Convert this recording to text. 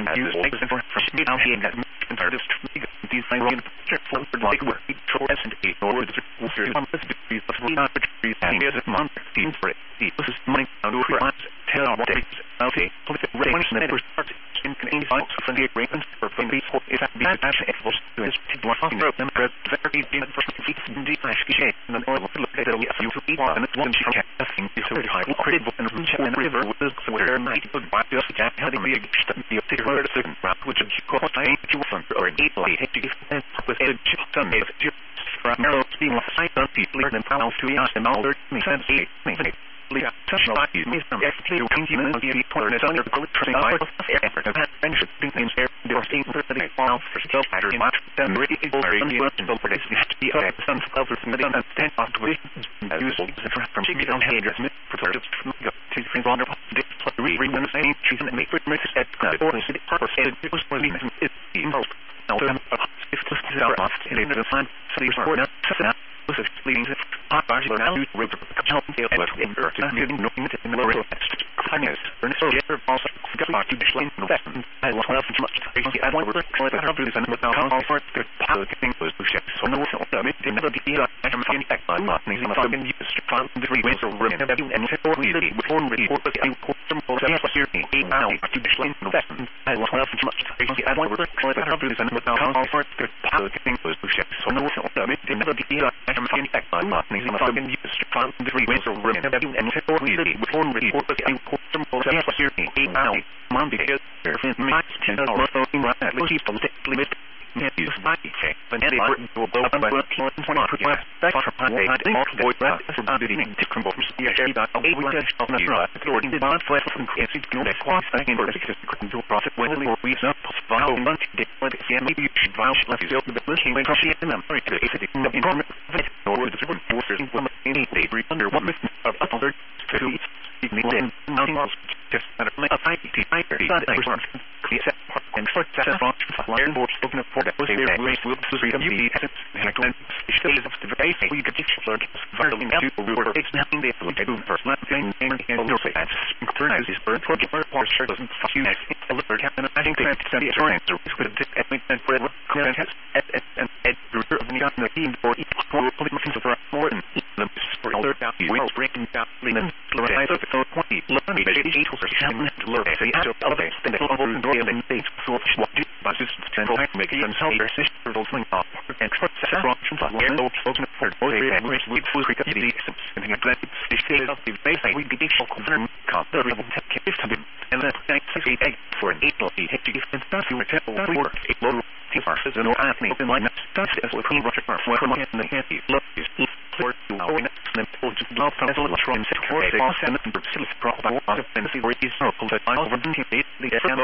use makes for me now he got artist these things on for like work for S&P or the series on this piece of not trees and is a month team for it this is money out of France tell what days okay put the range in the first in any fight for the arrangements for police if that be attached equals to his people on the them very in the first feet in the flash shape and then all look at the few to be one and one she can nothing is so high credible and river was where night would buy just jack having the particular second round which is cost I ain't you from or deeply hit to and with a some days from narrow being a site of people than pounds to us and all me sense touch like you miss some FT minutes of the corner on your culture effort of friendship things there they were seeing for the fall for still matter in much then really very unfortunate for this to be a some self from the understand of the useful from she on haters for to friends on the reading the same trees and make it make it or is it purpose it was for me it's involved now if this is our last in the sign so you support us this is leading to bars are now river help the west in earth and giving nothing in the lower kindness and so there also got to explain the I want to much I want to collect our views and without all for the power thing was to check so no so that it never be I am in fact I'm not using the use to find the three ways of room and for really before report but I quote from all that here now to explain the I want to much I want to collect our views and without all for the power thing was to check so no so that it never be I am in fact I'm not using the use to find the three ways of room and for really before report but I quote from all that here now Monday there is my channel at least limit use my check but any important to blow up by 1.1 that's for Monday I think boy that is about the different forms of the area that we will just on the right according to the flat from creative to the class I can work to profit when we know possible bunch but maybe you should vouch let you the looking when she and I'm very clear if it in the environment or the different forces implement any debris under one of other two and nothing else just a and for that learn more spoken for that was a race will freedom you and stages of the race we could learn very to were examining the first thing and no say that's turns is for sure doesn't you alert and I think that the assurance with this and for current has and the team for politics for more than them for alert down you will breaking down Lehman Florida so 20 learn me to learn elevate and the states so what do buses central making themselves their sister rolling up and success options for no spoken for both and with full recovery and the state of the base we be so concerned comparable to them and that thanks for an April hit to give and stuff you that work a low versus an opening open line that's as we can rush for the happy look is for you know and to love from the from secure and the problem and see where is so that I over the